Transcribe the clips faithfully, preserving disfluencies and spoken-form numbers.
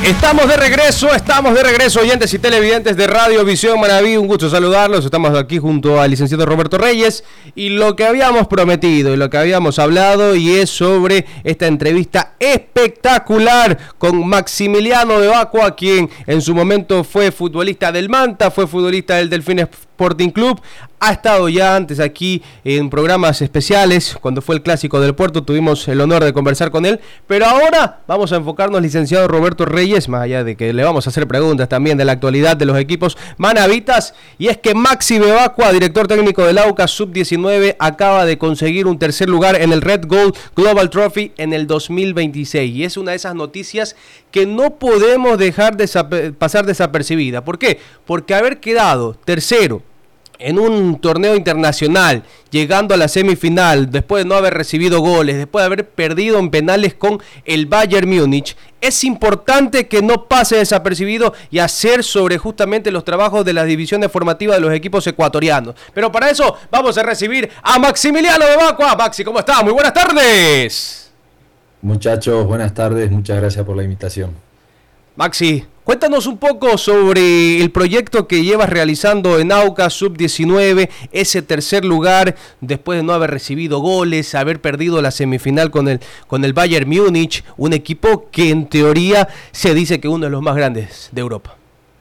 Estamos de regreso, estamos de regreso, oyentes y televidentes de Radio Visión Manaví. Un gusto saludarlos. Estamos aquí junto al licenciado Roberto Reyes y lo que habíamos prometido y lo que habíamos hablado, y es sobre esta entrevista espectacular con Maximiliano de Bacua, quien en su momento fue futbolista del Manta, fue futbolista del Delfín Sporting Club. Ha estado ya antes aquí en programas especiales, cuando fue el Clásico del Puerto, tuvimos el honor de conversar con él, pero ahora vamos a enfocarnos, licenciado Roberto Reyes, más allá de que le vamos a hacer preguntas también de la actualidad de los equipos manavitas, y es que Maxi Bebacua, director técnico del Aucas sub diecinueve, acaba de conseguir un tercer lugar en el Red Gold Global Trophy en el dos mil veintiséis, y es una de esas noticias que no podemos dejar de pasar desapercibida. ¿Por qué? Porque haber quedado tercero en un torneo internacional, llegando a la semifinal, después de no haber recibido goles, después de haber perdido en penales con el Bayern Múnich, es importante que no pase desapercibido y hacer sobre justamente los trabajos de las divisiones formativas de los equipos ecuatorianos. Pero para eso vamos a recibir a Maximiliano de Bacua. Maxi, ¿cómo estás? Muy buenas tardes. Muchachos, buenas tardes, muchas gracias por la invitación. Maxi, cuéntanos un poco sobre el proyecto que llevas realizando en Aucas sub diecinueve, ese tercer lugar después de no haber recibido goles, haber perdido la semifinal con el, con el Bayern Múnich, un equipo que en teoría se dice que es uno de los más grandes de Europa.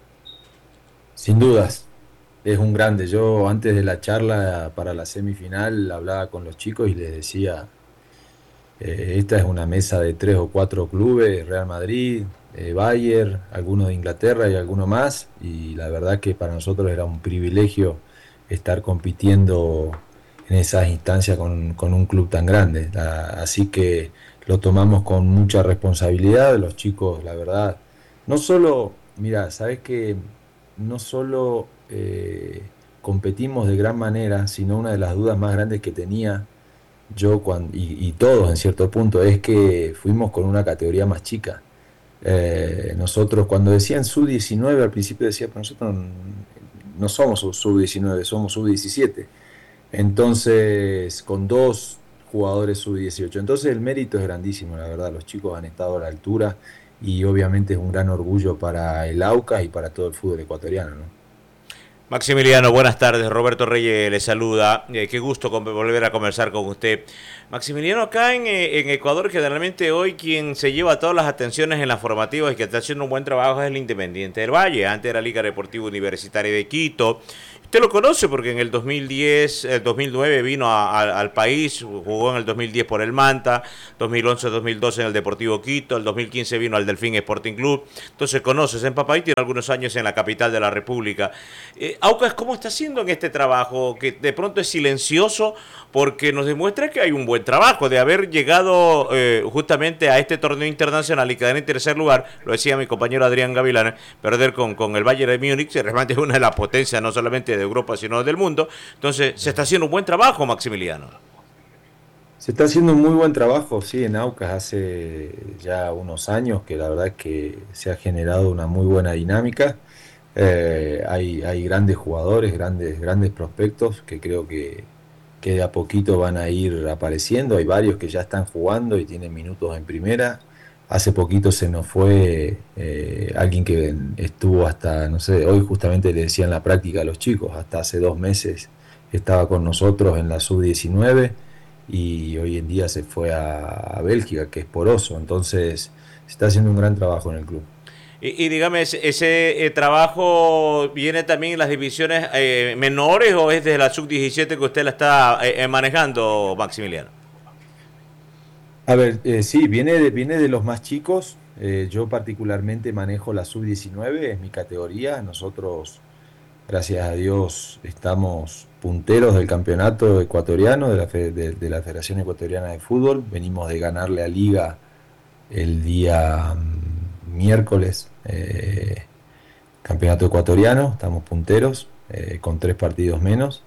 Sin dudas, es un grande. Yo antes de la charla para la semifinal hablaba con los chicos y les decía, eh, esta es una mesa de tres o cuatro clubes, Real Madrid, Eh, Bayern, algunos de Inglaterra y alguno más, y la verdad que para nosotros era un privilegio estar compitiendo en esas instancias con, con un club tan grande. La, así que lo tomamos con mucha responsabilidad. Los chicos, la verdad, no solo, mira, sabes que no solo eh, competimos de gran manera, sino una de las dudas más grandes que tenía yo cuando, y, y todos en cierto punto, es que fuimos con una categoría más chica. Eh, nosotros cuando decían sub diecinueve al principio decía, pero nosotros no, no somos sub diecinueve, somos sub diecisiete, entonces con dos jugadores sub dieciocho, entonces el mérito es grandísimo, la verdad, los chicos han estado a la altura y obviamente es un gran orgullo para el Aucas y para todo el fútbol ecuatoriano, ¿no? Maximiliano, buenas tardes. Roberto Reyes le saluda. Eh, qué gusto con, volver a conversar con usted. Maximiliano, acá en, en Ecuador, generalmente hoy quien se lleva todas las atenciones en las formativas y que está haciendo un buen trabajo es el Independiente del Valle. Antes era Liga Deportiva Universitaria de Quito. Usted lo conoce porque en el dos mil diez, el dos mil nueve vino a, a, al país, jugó en el dos mil diez por el Manta, dos mil once, dos mil doce en el Deportivo Quito, el dos mil quince vino al Delfín Sporting Club. Entonces conoces en papá y tiene algunos años en la capital de la República. Eh, Aucas, ¿cómo está haciendo en este trabajo? Que de pronto es silencioso porque nos demuestra que hay un buen trabajo de haber llegado eh, justamente a este torneo internacional y quedar en tercer lugar. Lo decía mi compañero Adrián Gavilán, perder con, con el Bayern de Múnich, realmente es una de las potencias no solamente de Europa sino del mundo. Entonces se está haciendo un buen trabajo, Maximiliano. Se está haciendo un muy buen trabajo, sí, en Aucas hace ya unos años que la verdad es que se ha generado una muy buena dinámica. Eh, hay, hay grandes jugadores, grandes, grandes prospectos que creo que, que de a poquito van a ir apareciendo. Hay varios que ya están jugando y tienen minutos en primera. Hace poquito se nos fue eh, alguien que estuvo hasta, no sé, hoy justamente le decía en la práctica a los chicos, hasta hace dos meses estaba con nosotros en la sub diecinueve y hoy en día se fue a, a Bélgica, que es poroso. Entonces se está haciendo un gran trabajo en el club. Y, y dígame, ¿ese, ese eh, trabajo viene también en las divisiones eh, menores o es desde la sub diecisiete que usted la está eh, manejando, Maximiliano? A ver, eh, sí, viene de, viene de los más chicos. Eh, yo particularmente manejo la sub diecinueve, es mi categoría. Nosotros, gracias a Dios, estamos punteros del campeonato ecuatoriano, de la, de, de la Federación Ecuatoriana de Fútbol. Venimos de ganarle a Liga el día um, miércoles, eh, campeonato ecuatoriano, estamos punteros, eh, con tres partidos menos.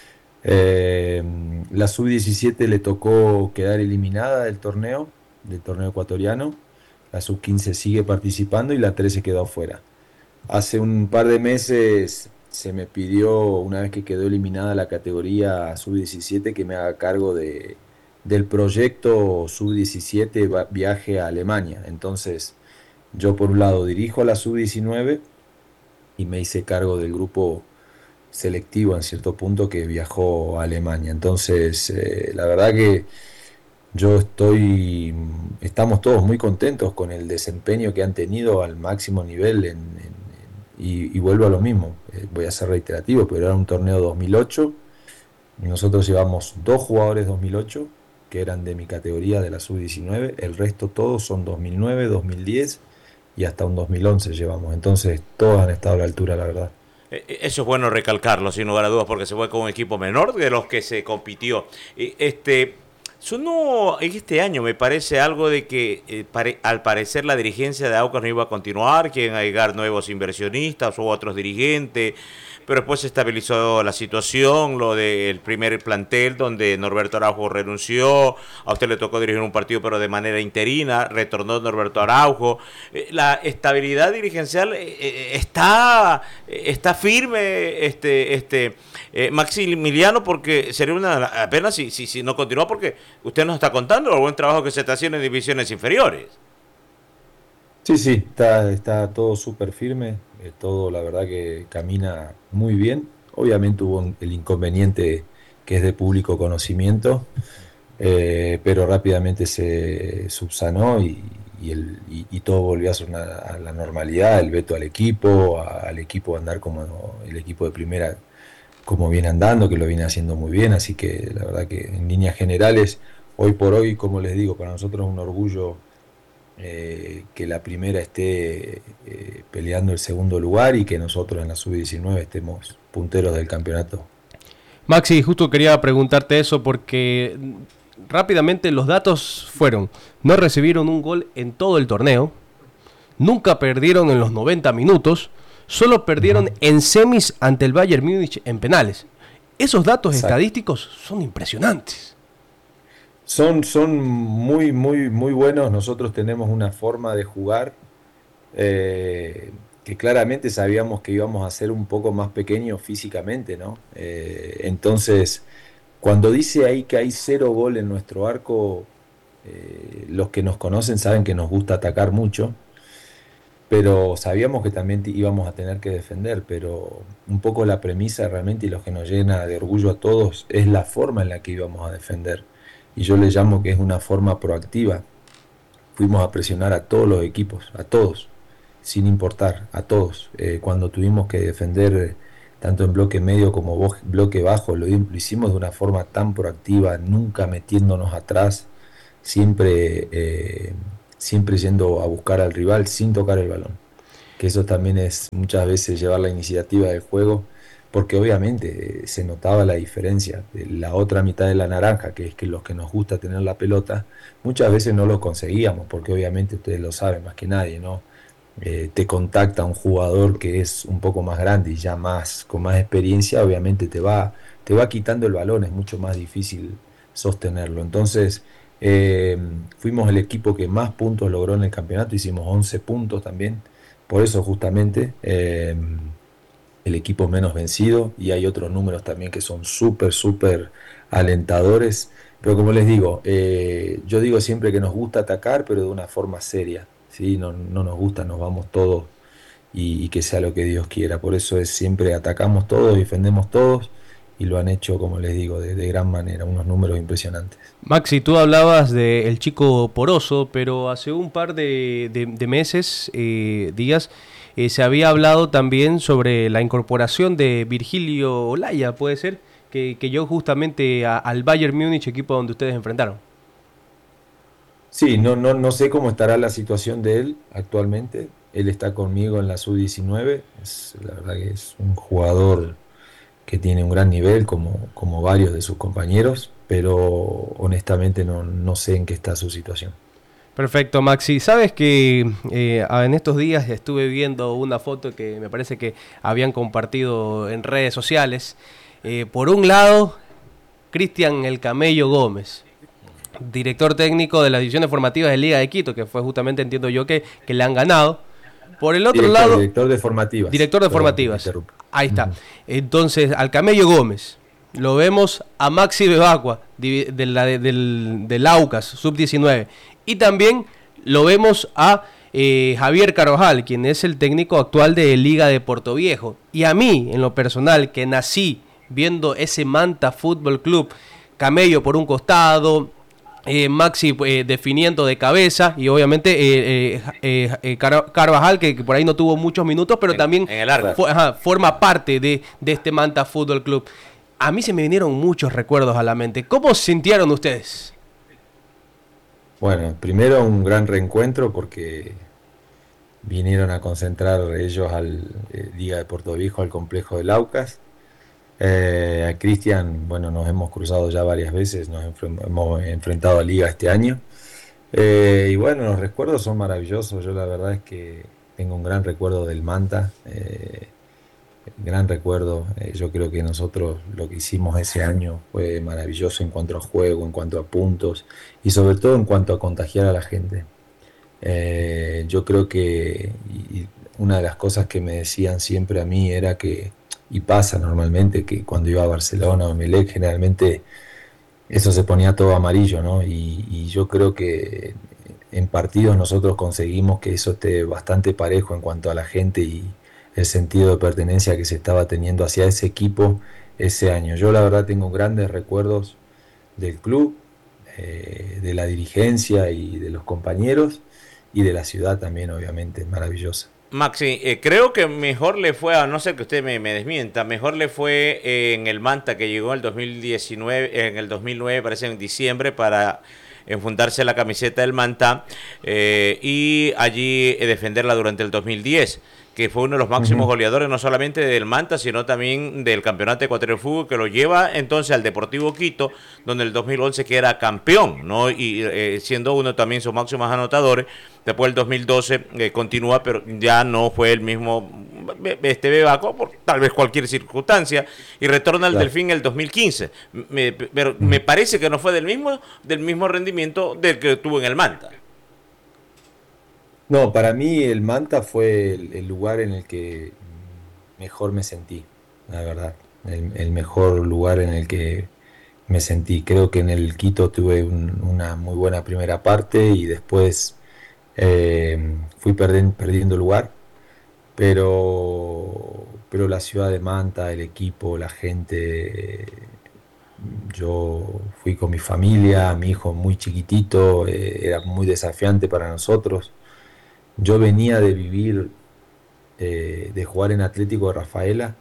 Eh, la sub diecisiete le tocó quedar eliminada del torneo, del torneo ecuatoriano. La sub quince sigue participando y la trece quedó afuera. Hace un par de meses se me pidió, una vez que quedó eliminada la categoría sub diecisiete, que me haga cargo de, del proyecto sub diecisiete viaje a Alemania. Entonces Yo por un lado dirijo a la sub diecinueve y me hice cargo del grupo selectivo en cierto punto que viajó a Alemania. Entonces, eh, la verdad que yo estoy, estamos todos muy contentos con el desempeño que han tenido al máximo nivel en, en- y, y vuelvo a lo mismo, eh, voy a ser reiterativo, pero era un torneo dos mil ocho y nosotros llevamos dos jugadores dos mil ocho que eran de mi categoría de la sub diecinueve, el resto todos son dos mil nueve, dos mil diez y hasta un dos mil once llevamos, entonces todos han estado a la altura, la verdad. Eh, Eso es bueno recalcarlo, sin lugar a dudas, porque se fue con un equipo menor de los que se compitió. Y, Este, sonó en este año, me parece algo de que eh, pare- al parecer la dirigencia de Aucas no iba a continuar, que iban a llegar nuevos inversionistas u otros dirigentes, pero después se estabilizó la situación, lo del primer plantel donde Norberto Araujo renunció, a usted le tocó dirigir un partido pero de manera interina, retornó Norberto Araujo. Eh, La estabilidad dirigencial eh, eh, está, eh, está firme, este, este eh, Maximiliano, porque sería una pena si, si, si no continúa, porque usted nos está contando el buen trabajo que se está haciendo en divisiones inferiores. Sí, sí, está, está todo súper firme, eh, todo la verdad que camina muy bien. Obviamente hubo un- el inconveniente que es de público conocimiento, eh, pero rápidamente se subsanó y, y el, y, y todo volvió a, ser una- a la normalidad, el veto al equipo, a- al equipo andar como el equipo de primera, como viene andando, que lo viene haciendo muy bien, así que la verdad que en líneas generales, hoy por hoy, como les digo, para nosotros es un orgullo eh, que la primera esté eh, peleando el segundo lugar y que nosotros en la sub diecinueve estemos punteros del campeonato. Maxi, justo quería preguntarte eso porque mm, rápidamente los datos fueron, no recibieron un gol en todo el torneo, nunca perdieron en los noventa minutos, solo perdieron Ujú. en semis ante el Bayern Múnich en penales. Esos datos Exacto. estadísticos son impresionantes. Son, son muy, muy, muy buenos. Nosotros tenemos una forma de jugar eh, que claramente sabíamos que íbamos a ser un poco más pequeños físicamente, ¿no? Eh, entonces, cuando dice ahí que hay cero gol en nuestro arco, eh, los que nos conocen saben que nos gusta atacar mucho. Pero sabíamos que también te- íbamos a tener que defender, pero un poco la premisa realmente y lo que nos llena de orgullo a todos es la forma en la que íbamos a defender. Y yo le llamo que es una forma proactiva. Fuimos a presionar a todos los equipos, a todos, sin importar, a todos. Eh, cuando tuvimos que defender eh, tanto en bloque medio como bo- bloque bajo, lo, lo hicimos de una forma tan proactiva, nunca metiéndonos atrás, siempre, eh, siempre yendo a buscar al rival sin tocar el balón, que eso también es muchas veces llevar la iniciativa del juego, porque obviamente eh, se notaba la diferencia de la otra mitad de la naranja, que es que los que nos gusta tener la pelota, muchas veces no lo conseguíamos, porque obviamente ustedes lo saben más que nadie, ¿no? Eh, te contacta un jugador que es un poco más grande y ya más, con más experiencia, obviamente te va, te va quitando el balón, es mucho más difícil sostenerlo. Entonces, eh, fuimos el equipo que más puntos logró en el campeonato, hicimos once puntos también por eso justamente eh, el equipo menos vencido y hay otros números también que son súper, súper alentadores. Pero como les digo, eh, yo digo siempre que nos gusta atacar, pero de una forma seria. ¿Sí? No, no nos gusta, nos vamos todos y, y que sea lo que Dios quiera. Por eso es siempre atacamos todos, defendemos todos y lo han hecho, como les digo, de, de gran manera, unos números impresionantes. Maxi, tú hablabas del chico poroso, pero hace un par de, de- de meses, eh, días, eh, se había hablado también sobre la incorporación de Virgilio Olaya, puede ser, que, que llegó justamente a- al Bayern Múnich, equipo donde ustedes enfrentaron. Sí, no, no, no sé cómo estará la situación de él actualmente. Él está conmigo en la sub diecinueve. Es, la verdad que es un jugador que tiene un gran nivel, como, como varios de sus compañeros, pero honestamente no, no sé en qué está su situación. Perfecto, Maxi. Sabes que eh, en estos días estuve viendo una foto que me parece que habían compartido en redes sociales. Eh, por un lado, Cristian El Camello Gómez, director técnico de las divisiones formativas de Liga de Quito, que fue justamente, entiendo yo, que, que le han ganado. Por el otro Director, lado, director de formativas. director de Perdón que te formativas. interrumpa. Ahí está. Ujú. Entonces, al Camello Gómez lo vemos a Maxi Bebacua, divi- de la, de- del, del Aucas, sub diecinueve. Y también lo vemos a eh, Javier Carvajal, quien es el técnico actual de Liga de Portoviejo. Y a mí, en lo personal, que nací viendo ese Manta Fútbol Club, Camello por un costado, eh, Maxi eh, definiendo de cabeza, y obviamente eh, eh, eh, Car Carvajal, que, que por ahí no tuvo muchos minutos, pero en, también en el arco. Fu ajá, forma parte de, de este Manta Fútbol Club. A mí se me vinieron muchos recuerdos a la mente. ¿Cómo sintieron ustedes? Bueno, primero un gran reencuentro porque vinieron a concentrar ellos al eh, Liga de Portoviejo, al complejo de Laucas. Eh, a Cristian, bueno, nos hemos cruzado ya varias veces, nos enfre hemos enfrentado a Liga este año. Eh, y bueno, los recuerdos son maravillosos. Yo la verdad es que tengo un gran recuerdo del Manta. Eh, gran recuerdo. Eh, yo creo que nosotros lo que hicimos ese año fue maravilloso en cuanto a juego, en cuanto a puntos y sobre todo en cuanto a contagiar a la gente. Eh, yo creo que y una de las cosas que me decían siempre a mí era que, y pasa normalmente, que cuando iba a Barcelona o Emelec generalmente eso se ponía todo amarillo, ¿no? Y, y yo creo que en partidos nosotros conseguimos que eso esté bastante parejo en cuanto a la gente y el sentido de pertenencia que se estaba teniendo hacia ese equipo ese año. Yo la verdad tengo grandes recuerdos del club, eh, de la dirigencia y de los compañeros y de la ciudad también, obviamente, maravillosa. Maxi, eh, creo que mejor le fue, a no ser que usted me, me desmienta, mejor le fue eh, en el Manta, que llegó en el dos mil diecinueve, en el dos mil nueve, parece en diciembre, para enfundarse la camiseta del Manta eh, y allí eh, defenderla durante el dos mil diez, que fue uno de los máximos uh-huh. goleadores, no solamente del Manta, sino también del Campeonato Ecuatoriano de Fútbol, que lo lleva entonces al Deportivo Quito, donde el dos mil once que era campeón, ¿no? Y eh, siendo uno también sus máximos anotadores. Después el dos mil doce eh, continúa, pero ya no fue el mismo este Bebaco, por tal vez cualquier circunstancia, y retorna al claro. Delfín el dos mil quince. Me, pero uh-huh. me parece que no fue del mismo, del mismo rendimiento del que tuvo en el Manta. No, para mí el Manta fue el, el lugar en el que mejor me sentí, la verdad. El, el mejor lugar en el que me sentí. Creo que en el Quito tuve un, una muy buena primera parte y después eh, fui perden, perdiendo lugar. Pero, pero la ciudad de Manta, el equipo, la gente... Yo fui con mi familia, mi hijo muy chiquitito, eh, era muy desafiante para nosotros. Yo venía de vivir, eh, de jugar en Atlético de Rafaela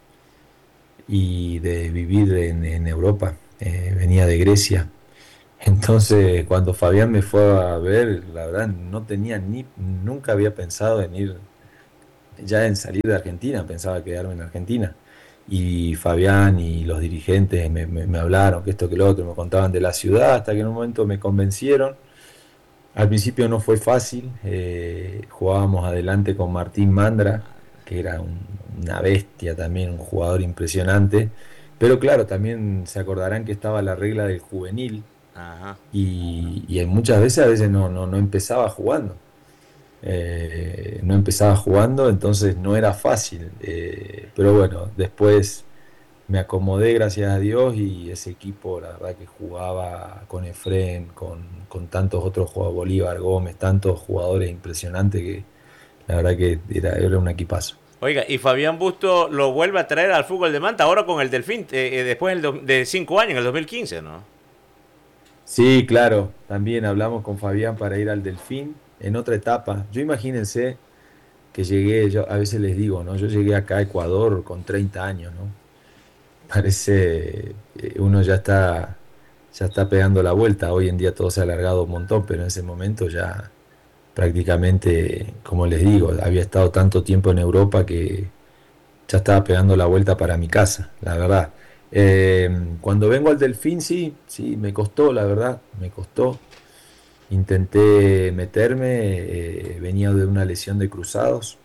y de vivir en, en Europa, eh, venía de Grecia. Entonces, cuando Fabián me fue a ver, la verdad no tenía ni, nunca había pensado en ir, ya en salir de Argentina, pensaba quedarme en Argentina. Y Fabián y los dirigentes me, me, me hablaron que esto que lo otro, me contaban de la ciudad, hasta que en un momento me convencieron. Al principio no fue fácil, eh, jugábamos adelante con Martín Mandra, que era un, una bestia también, un jugador impresionante, pero claro, también se acordarán que estaba la regla del juvenil. Ajá. Y, y muchas veces a veces no, no, no empezaba jugando, eh, no empezaba jugando, entonces no era fácil, eh, pero bueno, después me acomodé, gracias a Dios, y ese equipo, la verdad que jugaba con Efren, con, con tantos otros jugadores, Bolívar, Gómez, tantos jugadores impresionantes que la verdad que era, era un equipazo. Oiga, y Fabián Busto lo vuelve a traer al fútbol de Manta, ahora con el Delfín, eh, después de cinco años, en el dos mil quince, ¿no? Sí, claro, también hablamos con Fabián para ir al Delfín en otra etapa. Yo imagínense que llegué, yo a veces les digo, ¿no? Yo llegué acá a Ecuador con treinta años, ¿no? Parece, uno ya está, ya está pegando la vuelta. Hoy en día todo se ha alargado un montón, pero en ese momento ya prácticamente, como les digo, había estado tanto tiempo en Europa que ya estaba pegando la vuelta para mi casa, la verdad. Eh, cuando vengo al Delfín, sí, sí, me costó, la verdad, me costó. Intenté meterme, eh, venía de una lesión de cruzados.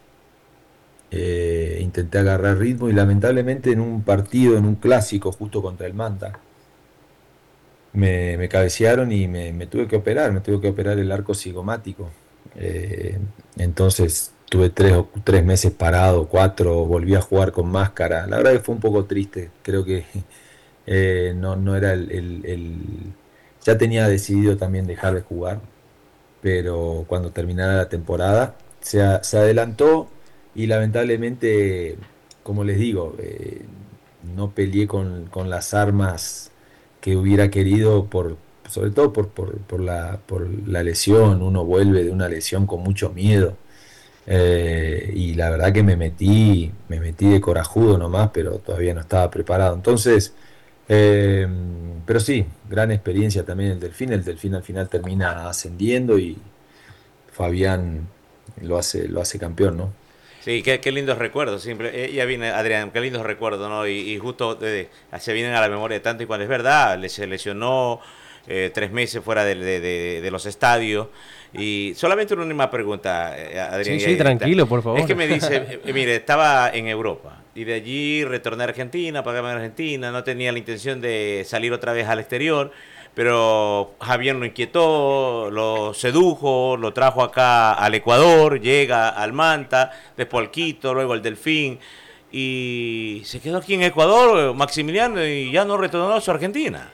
Eh, intenté agarrar ritmo y lamentablemente en un partido, en un clásico justo contra el Manta, me, me cabecearon y me, me tuve que operar, me tuve que operar el arco cigomático. Eh, entonces tuve tres, tres meses parado, cuatro, volví a jugar con máscara. La verdad que fue un poco triste, creo que eh, no, no era el, el, el... Ya tenía decidido también dejar de jugar. pero cuando terminara la temporada se, a- se adelantó y lamentablemente, como les digo, eh, no peleé con, con las armas que hubiera querido por, sobre todo por, por, por la, por la lesión. Uno vuelve de una lesión con mucho miedo. Eh, y la verdad que me metí, me metí de corajudo nomás, pero todavía no estaba preparado. Entonces, eh, pero sí, gran experiencia también el Delfín. El Delfín al final termina ascendiendo y Fabián lo hace, lo hace campeón, ¿no? Sí, qué, qué lindos recuerdos, siempre. Eh, ya viene Adrián, qué lindos recuerdos, ¿no? Y, y justo eh, se vienen a la memoria de tanto y cual es verdad, le, se lesionó eh, tres meses fuera de, de, de, de los estadios. Y solamente una última pregunta, eh, Adrián. Sí, y sí, ahí está. tranquilo, por Es favor. que me dice, eh, mire, estaba en Europa y de allí retorné a Argentina, pagarme en Argentina, no tenía la intención de salir otra vez al exterior, pero Javier lo inquietó, lo sedujo, lo trajo acá al Ecuador, llega al Manta, después al Quito, luego al Delfín, y se quedó aquí en Ecuador, Maximiliano, y ya no retornó a su Argentina.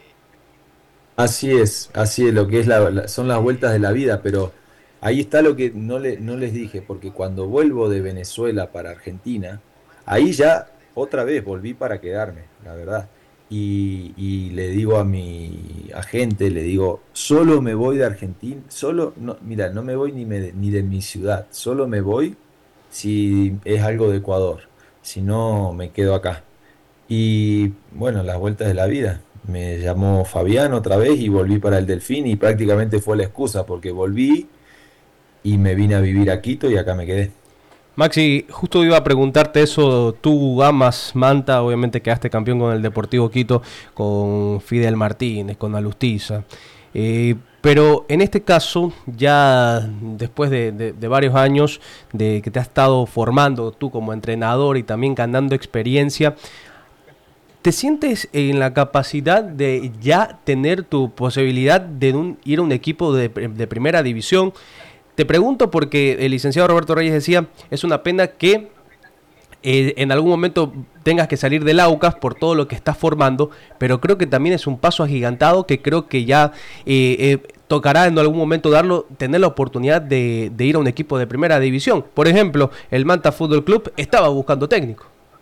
Así es, así es lo que es la, la- son las vueltas de la vida, pero ahí está lo que no, le, no les dije, porque cuando vuelvo de Venezuela para Argentina, ahí ya otra vez volví para quedarme, la verdad. Y, y le digo a mi agente, le digo, solo me voy de Argentina, solo, no, mira, no me voy ni, me- ni de mi ciudad, solo me voy si es algo de Ecuador, si no me quedo acá. Y bueno, las vueltas de la vida. Me llamó Fabián otra vez y volví para el Delfín y prácticamente fue la excusa porque volví y me vine a vivir a Quito y acá me quedé. Maxi, justo iba a preguntarte eso, tú amas Manta, obviamente quedaste campeón con el Deportivo Quito, con Fidel Martínez, con Alustiza, eh, pero en este caso, ya después de, de, de varios años de que te has estado formando tú como entrenador y también ganando experiencia, ¿te sientes en la capacidad de ya tener tu posibilidad de un, ir a un equipo de, de primera división? Te pregunto porque el licenciado Roberto Reyes decía, es una pena que eh, en algún momento tengas que salir del Aucas por todo lo que estás formando, pero creo que también es un paso agigantado que creo que ya eh, eh, tocará en algún momento darlo, tener la oportunidad de, de ir a un equipo de primera división. Por ejemplo, el Manta Fútbol Club estaba buscando técnico.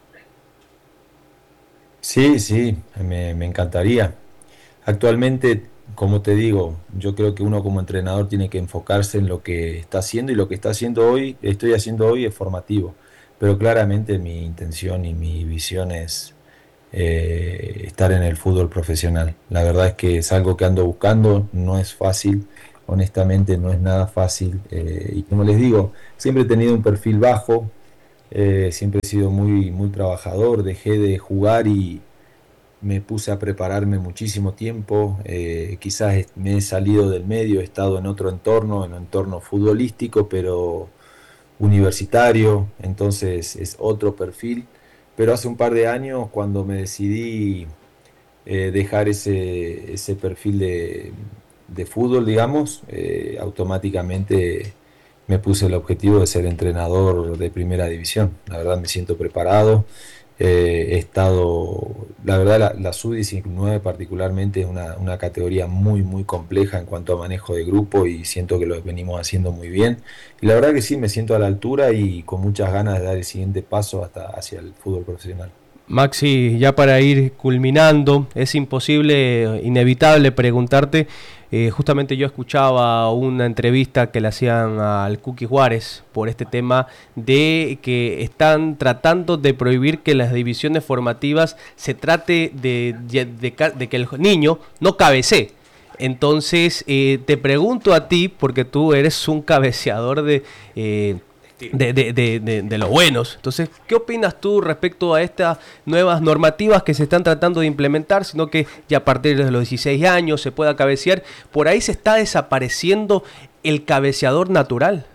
Sí, sí, me, me encantaría. Actualmente, como te digo, yo creo que uno como entrenador tiene que enfocarse en lo que está haciendo y lo que está haciendo hoy, estoy haciendo hoy es formativo. Pero claramente mi intención y mi visión es eh, estar en el fútbol profesional. La verdad es que es algo que ando buscando, no es fácil, honestamente no es nada fácil. Eh, y como les digo, siempre he tenido un perfil bajo, eh, siempre he sido muy, muy trabajador, dejé de jugar y me puse a prepararme muchísimo tiempo. Eh, quizás es- me he salido del medio, he estado en otro entorno, en un entorno futbolístico, pero universitario, entonces es otro perfil. Pero hace un par de años, cuando me decidí eh, dejar ese, ese perfil de, de fútbol, digamos, eh, automáticamente me puse el objetivo de ser entrenador de primera división. La verdad me siento preparado. Eh, he estado, la verdad, la, la sub diecinueve particularmente es una, una categoría muy, muy compleja en cuanto a manejo de grupo y siento que lo venimos haciendo muy bien. Y la verdad que sí, me siento a la altura y con muchas ganas de dar el siguiente paso hasta hacia el fútbol profesional. Maxi, ya para ir culminando, es imposible, inevitable preguntarte, eh, justamente yo escuchaba una entrevista que le hacían al Cookie Juárez por este tema de que están tratando de prohibir que las divisiones formativas se trate de, de, de, de que el niño no cabecee. Entonces, eh, te pregunto a ti, porque tú eres un cabeceador de... Eh, de, de, de, de, de los buenos. Entonces, ¿qué opinas tú respecto a estas nuevas normativas que se están tratando de implementar, sino que ya a partir de los dieciséis años se pueda cabecear? Por ahí se está desapareciendo el cabeceador natural.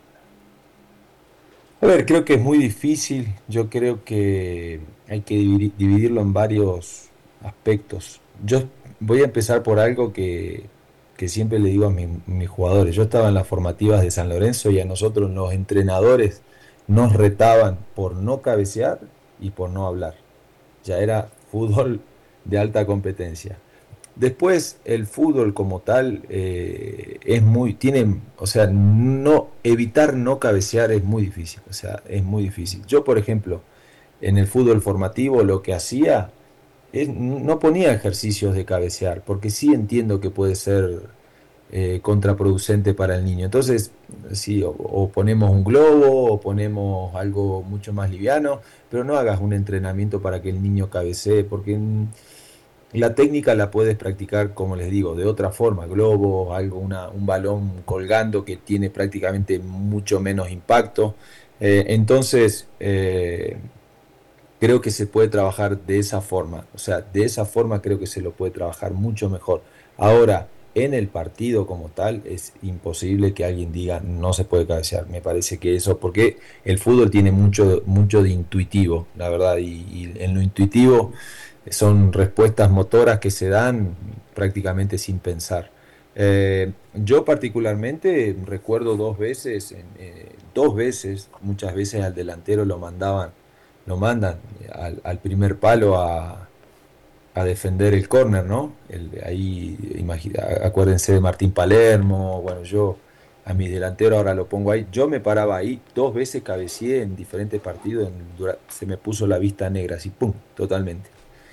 A ver, creo que es muy difícil. Yo creo que hay que dividi- dividirlo en varios aspectos. Yo voy a empezar por algo que, que siempre le digo a mi- mis jugadores. Yo estaba en las formativas de San Lorenzo y a nosotros los entrenadores nos retaban por no cabecear y por no hablar. Ya era fútbol de alta competencia. Después, el fútbol como tal eh, es muy, tiene, o sea, no, evitar no cabecear es muy difícil, o sea, es muy difícil. Yo, por ejemplo, en el fútbol formativo lo que hacía es, no ponía ejercicios de cabecear, porque sí entiendo que puede ser eh, contraproducente para el niño. Entonces, sí, o, o ponemos un globo, o ponemos algo mucho más liviano, pero no hagas un entrenamiento para que el niño cabecee, porque en, la técnica la puedes practicar, como les digo, de otra forma, globo, algo, una, un balón colgando que tiene prácticamente mucho menos impacto. Eh, entonces, eh, creo que se puede trabajar de esa forma, o sea, de esa forma creo que se lo puede trabajar mucho mejor. Ahora, en el partido como tal, es imposible que alguien diga no se puede cabecear. Me parece que eso, porque el fútbol tiene mucho, mucho de intuitivo, la verdad, y, y en lo intuitivo son respuestas motoras que se dan prácticamente sin pensar. Eh, yo particularmente recuerdo dos veces, eh, dos veces, muchas veces al delantero lo mandaban, lo mandan al, al primer palo a, a defender el córner, ¿no? El, ahí, imagina, acuérdense de Martín Palermo, bueno, yo a mi delantero ahora lo pongo ahí, yo me paraba ahí, dos veces cabeceé en diferentes partidos, en, dura, se me puso la vista negra, así, pum, totalmente.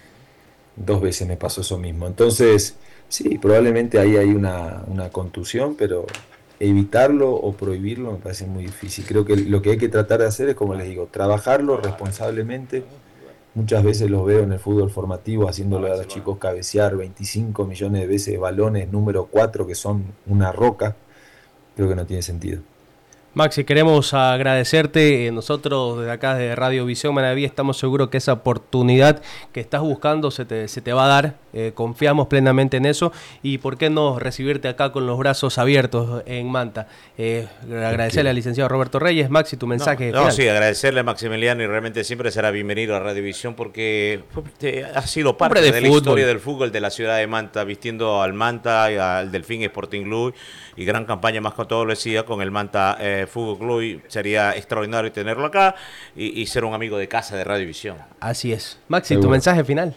Dos veces me pasó eso mismo. Entonces, sí, probablemente ahí hay una, una contusión, pero evitarlo o prohibirlo me parece muy difícil. Creo que lo que hay que tratar de hacer es, como les digo, trabajarlo responsablemente. Muchas veces los veo en el fútbol formativo haciéndole a los chicos cabecear veinticinco millones de veces balones número cuatro que son una roca. Creo que no tiene sentido. Maxi, queremos agradecerte. Nosotros desde acá de Radio Visión Manaví estamos seguros que esa oportunidad que estás buscando se te, se te va a dar. Eh, confiamos plenamente en eso. Y por qué no recibirte acá con los brazos abiertos en Manta. Eh, agradecerle al licenciado Roberto Reyes. Maxi, tu mensaje. No, no sí, agradecerle a Maximiliano, y realmente siempre será bienvenido a Radio Visión porque ha sido parte de, de la historia del fútbol de la ciudad de Manta, vistiendo al Manta y al Delfín Sporting Club, y gran campaña, más con todo lo decía, con el Manta eh, Fútbol Club. Sería extraordinario tenerlo acá y, y ser un amigo de casa de Radio Visión. Así es. Maxi, tu mensaje final.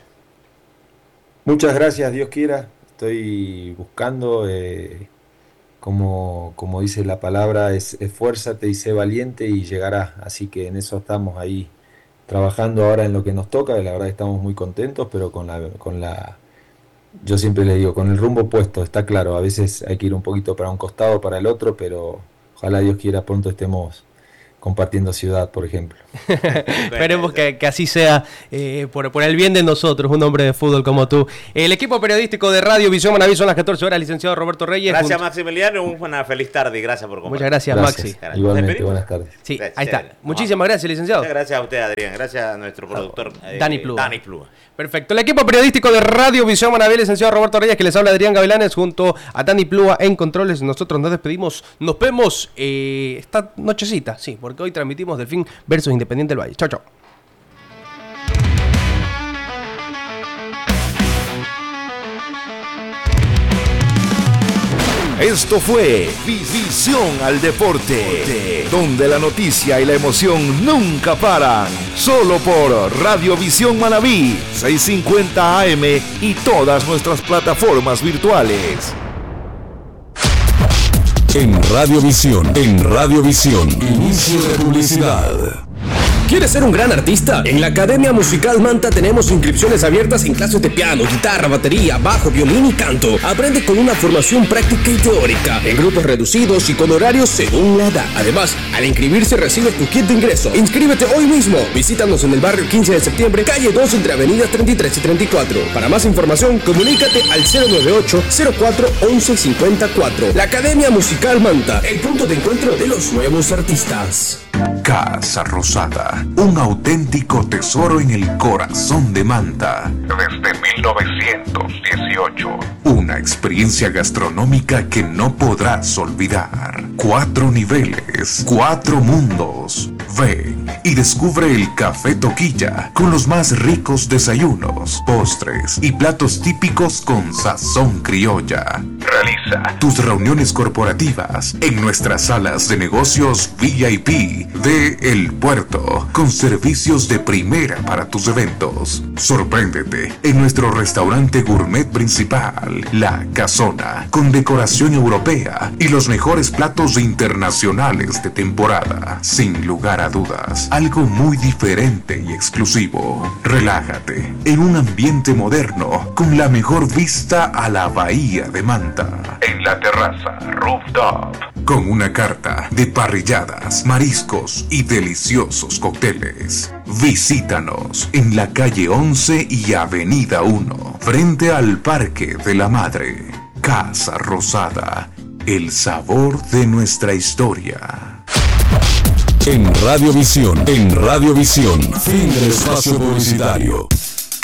Muchas gracias, Dios quiera. Estoy buscando, eh, como, como dice la palabra, es, esfuérzate y sé valiente y llegará. Así que en eso estamos ahí trabajando ahora en lo que nos toca. La verdad estamos muy contentos, pero con la, con la, yo siempre le digo, con el rumbo puesto, está claro. A veces hay que ir un poquito para un costado, para el otro, pero ojalá Dios quiera pronto estemos compartiendo ciudad, por ejemplo. Esperemos que, que así sea, eh, por, por el bien de nosotros, un hombre de fútbol como tú. El equipo periodístico de Radio Visión Manaví, son las catorce horas, licenciado Roberto Reyes. Gracias, junto... Maximiliano, una feliz tarde y gracias por compartir. Muchas gracias, gracias. Maxi. Igualmente, buenas tardes. Sí, gracias, ahí está. Muchísimas gracias, licenciado. Muchas gracias a usted, Adrián. Gracias a nuestro productor, eh, Dani Plúa. Dani Plúa. Perfecto. El equipo periodístico de Radio Visión Manaví, licenciado Roberto Reyes, que les habla Adrián Gavilanes, junto a Dani Plúa en Controles. Nosotros nos despedimos. Nos vemos eh, esta nochecita, sí, porque hoy transmitimos Delfín versus Independiente del Valle. Chao, chao. Esto fue Visión al Deporte, donde la noticia y la emoción nunca paran. Solo por Radio Visión Manaví, seiscientos cincuenta A M y todas nuestras plataformas virtuales. En Radio Visión, en Radio Visión, inicio de publicidad. ¿Quieres ser un gran artista? En la Academia Musical Manta tenemos inscripciones abiertas en clases de piano, guitarra, batería, bajo, violín y canto. Aprende con una formación práctica y teórica, en grupos reducidos y con horarios según la edad. Además, al inscribirse recibes tu kit de ingreso. Inscríbete hoy mismo. Visítanos en el barrio quince de septiembre, calle dos, entre avenidas treinta y tres y treinta y cuatro. Para más información, comunícate al cero nueve ocho, cero cuatro, once cincuenta y cuatro. La Academia Musical Manta, el punto de encuentro de los nuevos artistas. Casa Rosada, un auténtico tesoro en el corazón de Manta. Desde mil novecientos dieciocho. Una experiencia gastronómica que no podrás olvidar. Cuatro niveles, cuatro mundos. Ven y descubre el Café Toquilla con los más ricos desayunos, postres y platos típicos con sazón criolla. Realiza tus reuniones corporativas en nuestras salas de negocios V I P de El Puerto, con servicios de primera para tus eventos. Sorpréndete en nuestro restaurante gourmet principal, La Casona, con decoración europea y los mejores platos internacionales de temporada. Sin lugar a dudas, algo muy diferente y exclusivo. Relájate en un ambiente moderno con la mejor vista a la bahía de Manta. En la terraza Rooftop, con una carta de parrilladas, mariscos y deliciosos cócteles. Visítanos en la calle once y avenida uno, frente al Parque de la Madre. Casa Rosada, el sabor de nuestra historia. En Radiovisión, en Radiovisión, fin del espacio publicitario.